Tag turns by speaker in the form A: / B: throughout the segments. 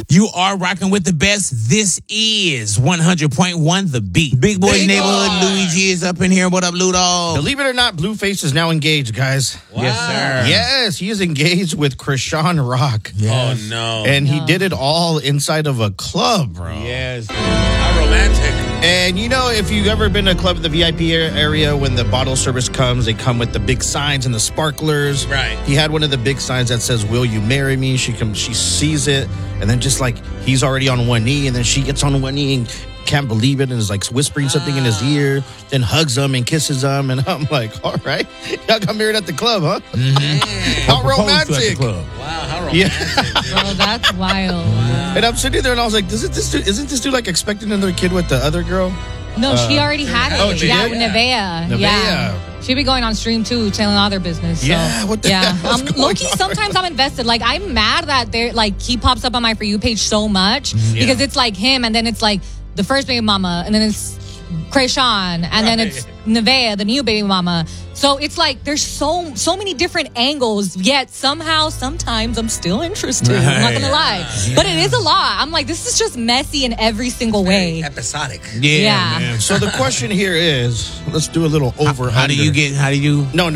A: You are rocking with the best. This is 100.1 The Beat. Big Boy's Neighborhood. Luigi is up in here. What up, Ludo?
B: Believe it or not, Blueface is now engaged, guys.
A: Wow. Yes, sir.
B: Yes, he is engaged with Krishan Rock.
A: Yes.
C: Oh, no.
B: And he did it all inside of a club, bro.
A: Yes.
C: How romantic.
B: And you know, if you've ever been to a club at the VIP area, when the bottle service comes, they come with the big signs and the sparklers.
C: Right.
B: He had one of the big signs that says, "Will you marry me?" She sees it, and then just like he's already on one knee, and then she gets on one knee and can't believe it, and is like whispering something in his ear, then hugs him and kisses him, and I'm like, all right, y'all got married at the club, huh?
A: Mm-hmm.
B: How romantic!
C: Wow, how romantic.
B: Yeah.
D: Oh, that's wild.
B: And I'm sitting there, and I was like, isn't this dude like expecting another kid with the other girl?
D: No, she already had it.
B: Oh, she
D: yeah,
B: did?
D: with Nevaeh.
B: Nevaeh.
D: Yeah. She be going on stream too, telling all their business. So.
B: Yeah, what the hell is going
D: low-key,
B: on?
D: sometimes I'm invested. Like, I'm mad that they're like he pops up on my For You page so much because it's like him, and then it's like the first baby mama, and then it's Krishan, and then it's Nevaeh, the new baby mama. So it's like there's so many different angles, yet sometimes I'm still interested. I'm not gonna lie. But it is a lot. I'm like, this is just messy in every single way.
C: Episodic.
D: Yeah.
A: Man.
B: So the question here is, let's do a little over.
A: How do you
B: No.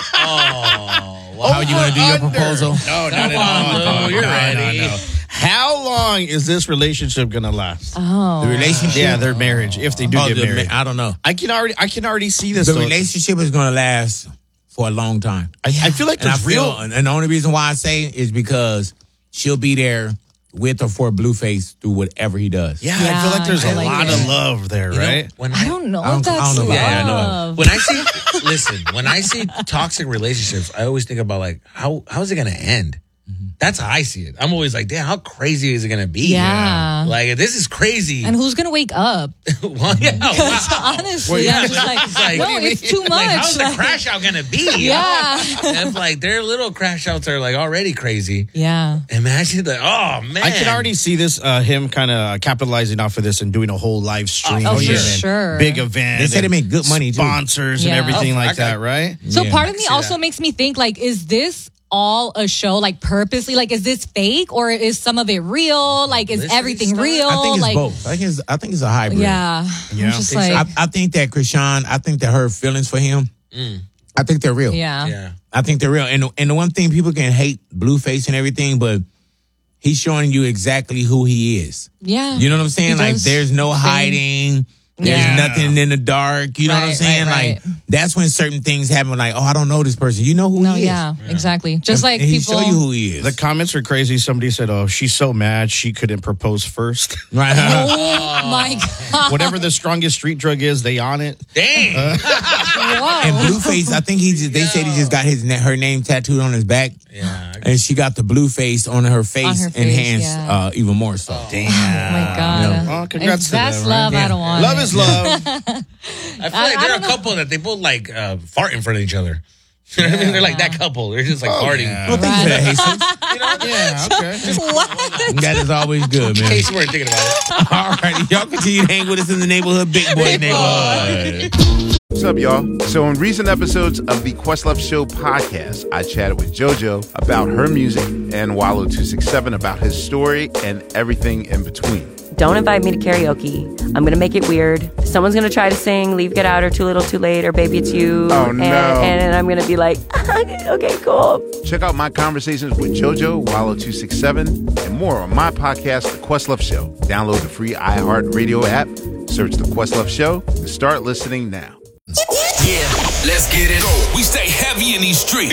C: Oh,
A: how are you going to do your proposal?
B: No, not at all.
C: No, you're ready.
B: No. How long is this relationship gonna last?
D: Oh.
A: The relationship?
B: Yeah, their marriage, if they do get married.
A: I don't know.
B: I can already see this.
A: The
B: though.
A: relationship is going to last for a long time.
B: I feel like
A: And I
B: there's
A: feel, and the only reason why I say it is because she'll be there with or for Blueface through whatever he does.
B: Yeah, I feel like there's
D: I
B: a
D: like
B: lot
D: it.
B: of love there, right?
C: When
D: I don't know
A: I don't-
D: if that's
A: I don't know.
D: love.
A: Yeah, I know.
C: When I see, when I see toxic relationships, I always think about like, how is it going to end? That's how I see it. I'm always like, damn, how crazy is it going to be?
D: Yeah.
C: Like, this is crazy.
D: And who's gonna wake up?
C: Well, yeah,
D: Because
C: wow.
D: honestly, I'm just like, no, it's too much.
C: Like, how's the
D: Like,
C: crash out going to be?
D: Yeah.
C: And like, their little crash outs are like already crazy.
D: Yeah.
C: Imagine that. Oh, man.
B: I can already see this, him kind of capitalizing off of this and doing a whole live stream.
D: Oh, for
B: and
D: sure.
B: Big event.
A: They said
B: and
A: they make good money, too.
B: Sponsors and
D: Yeah.
B: everything
C: Oh,
B: like
C: okay.
B: that, right?
D: So
A: Yeah.
D: part of me
C: see
D: also
C: that.
D: makes me think, like, is this all a show, like purposely? Like, is this fake or is some of it real? Like, is
C: Publicity
D: everything
C: stuff?
D: real?
A: I think it's
D: like,
A: both. I think it's a hybrid.
D: Yeah.
B: Yeah.
D: I'm just
C: Think so?
D: like,
A: I think that Krishan, I think that her feelings for him, I think they're real.
D: yeah.
C: Yeah.
A: I think they're real. And the one thing, people can hate Blueface and everything, but he's showing you exactly who he is.
D: Yeah.
A: You know what I'm saying?
D: He
A: Like,
D: does
A: there's no
D: thing.
A: hiding. There's
D: Yeah.
A: nothing in the dark. You know what I'm
D: Right,
A: saying?
D: right,
A: Like, that's when certain things happen. Like, oh, I don't know this person. You know who
D: No,
A: he is.
D: yeah, exactly. Just like
A: and he
D: people.
A: show you who he is.
B: The comments are crazy. Somebody said, "Oh, she's so mad she couldn't propose first."
A: right.
D: Oh my God.
B: Whatever the strongest street drug is, they on it.
C: Dang.
D: Whoa.
A: And Blueface, I think they said he just got her name tattooed on his back.
C: Yeah.
A: And she got the Blueface on her face,
D: her face,
A: enhanced
D: yeah.
A: even more so.
B: Damn.
D: Oh my God.
B: Oh, congrats
D: If
B: to
D: that's
B: them, right?
D: love, I don't want
B: Love
D: it.
B: is love.
C: I feel like
D: I
C: they're a
D: don't know.
C: couple that they both like fart in front of each other. You know what I mean? They're like that couple. They're just like farting.
B: yeah.
A: Well, thank you for that, Jesus.
B: Yeah, okay.
D: What?
A: That is always good,
C: In
A: man.
C: case you weren't thinking about it.
A: All right, y'all continue to hang with us in the neighborhood, Big Boy Neighborhood.
E: What's up, y'all? So in recent episodes of the Questlove Show podcast, I chatted with JoJo about her music and Wallow267 about his story and everything in between.
F: Don't invite me to karaoke. I'm going to make it weird. Someone's going to try to sing Leave, Get Out, or Too Little, Too Late, or Baby It's You.
E: Oh, no.
F: And I'm going to be like, okay, cool.
E: Check out my conversations with JoJo, Wallow267, and more on my podcast, The Questlove Show. Download the free iHeartRadio app, search The Questlove Show, and start listening now.
G: Yeah, let's get it. We stay heavy in these streets.